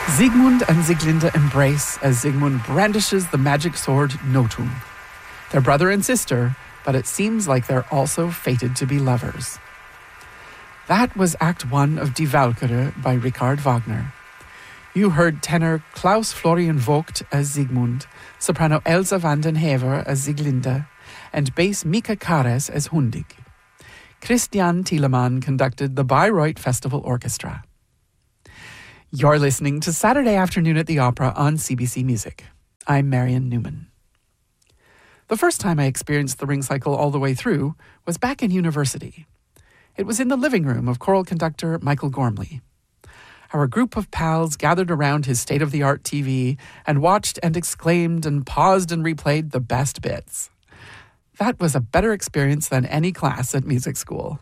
Siegmund and Sieglinde embrace as Siegmund brandishes the magic sword Nothung. They're brother and sister, but it seems like they're also fated to be lovers. That was Act 1 of Die Walküre by Richard Wagner. You heard tenor Klaus Florian Vogt as Siegmund, soprano Elsa van den Hever as Sieglinde, and bass Mika Kares as Hundig. Christian Thielemann conducted the Bayreuth Festival Orchestra. You're listening to Saturday Afternoon at the Opera on CBC Music. I'm Marion Newman. The first time I experienced the Ring Cycle all the way through was back in university. It was in the living room of choral conductor Michael Gormley. Our group of pals gathered around his state-of-the-art TV and watched and exclaimed and paused and replayed the best bits. That was a better experience than any class at music school.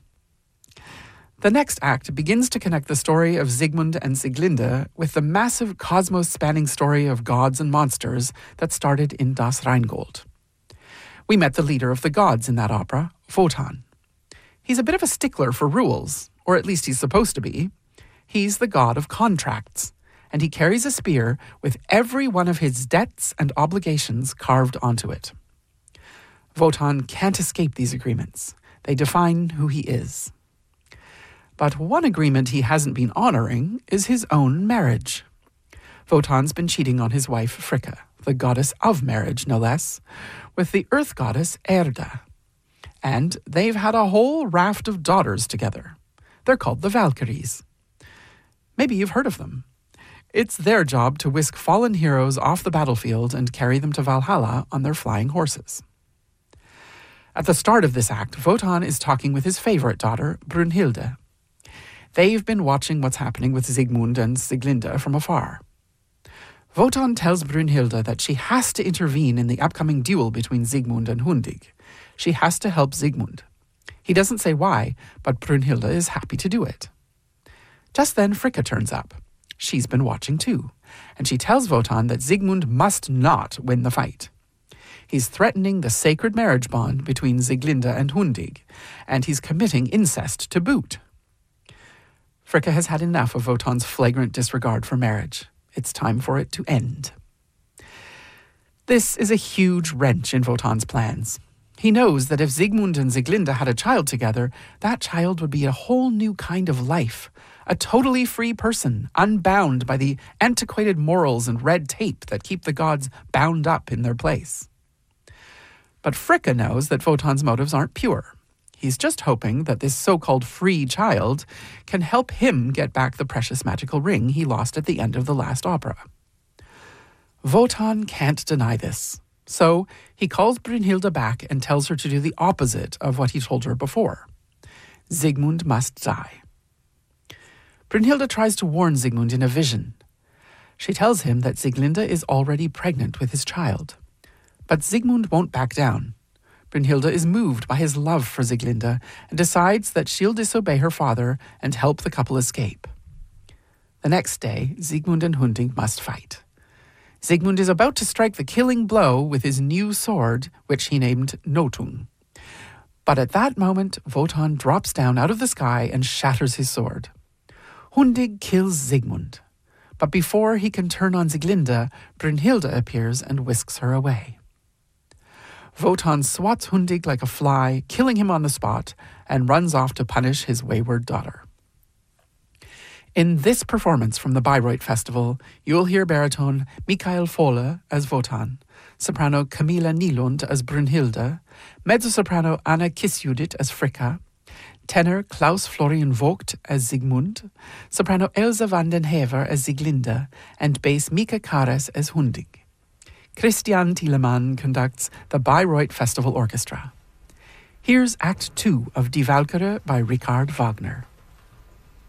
The next act begins to connect the story of Siegmund and Sieglinde with the massive cosmos-spanning story of gods and monsters that started in Das Rheingold. We met the leader of the gods in that opera, Wotan. He's a bit of a stickler for rules, or at least he's supposed to be. He's the god of contracts, and he carries a spear with every one of his debts and obligations carved onto it. Wotan can't escape these agreements. They define who he is. But one agreement he hasn't been honoring is his own marriage. Wotan's been cheating on his wife Fricka, the goddess of marriage, no less, with the earth goddess Erda. And they've had a whole raft of daughters together. They're called the Valkyries. Maybe you've heard of them. It's their job to whisk fallen heroes off the battlefield and carry them to Valhalla on their flying horses. At the start of this act, Wotan is talking with his favorite daughter, Brunhilde. They've been watching what's happening with Siegmund and Sieglinde from afar. Wotan tells Brunhilde that she has to intervene in the upcoming duel between Siegmund and Hundig. She has to help Siegmund. He doesn't say why, but Brunhilde is happy to do it. Just then Fricka turns up. She's been watching too, and she tells Wotan that Siegmund must not win the fight. He's threatening the sacred marriage bond between Sieglinde and Hundig, and he's committing incest to boot. Fricka has had enough of Wotan's flagrant disregard for marriage. It's time for it to end. This is a huge wrench in Wotan's plans. He knows that if Siegmund and Sieglinde had a child together, that child would be a whole new kind of life, a totally free person, unbound by the antiquated morals and red tape that keep the gods bound up in their place. But Fricka knows that Wotan's motives aren't pure. He's just hoping that this so-called free child can help him get back the precious magical ring he lost at the end of the last opera. Wotan can't deny this, so he calls Brunhilde back and tells her to do the opposite of what he told her before. Siegmund must die. Brunhilde tries to warn Siegmund in a vision. She tells him that Sieglinde is already pregnant with his child. But Siegmund won't back down. Brunhilde is moved by his love for Sieglinde and decides that she'll disobey her father and help the couple escape. The next day, Siegmund and Hundig must fight. Siegmund is about to strike the killing blow with his new sword, which he named Nothung. But at that moment, Wotan drops down out of the sky and shatters his sword. Hundig kills Siegmund. But before he can turn on Sieglinde, Brunhilde appears and whisks her away. Wotan swats Hundig like a fly, killing him on the spot, and runs off to punish his wayward daughter. In this performance from the Bayreuth Festival, you'll hear baritone Michael Fohle as Wotan, soprano Camilla Nylund as Brunhilde, mezzo-soprano Anna Kissjudith as Fricka, tenor Klaus Florian Vogt as Siegmund, soprano Elsa van den Hever as Sieglinde, and bass Mika Kares as Hundig. Christian Thielemann conducts the Bayreuth Festival Orchestra. Here's Act 2 of Die Walküre by Richard Wagner.